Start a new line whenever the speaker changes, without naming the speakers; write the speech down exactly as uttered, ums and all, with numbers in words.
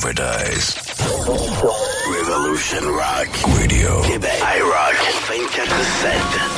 never dies. Revolution Rock Radio. Québec. iRock vingt-quatre sept.